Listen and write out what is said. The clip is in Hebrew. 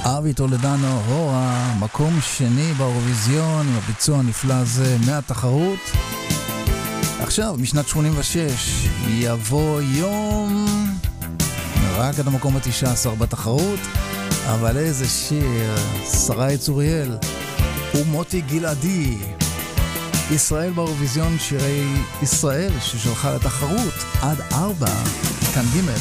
אבי טולדנו, הורה, מקום שני באירוויזיון עם הביצוע הנפלא הזה מהתחרות. עכשיו, משנת 86, יבוא יום רק עד המקום ה-19 בתחרות, אבל איזה שיר, שרי צוריאל ומוטי גלעדי. ישראל באירוויזיון, שירי ישראל ששלחה לתחרות עד 4, כאן ג'.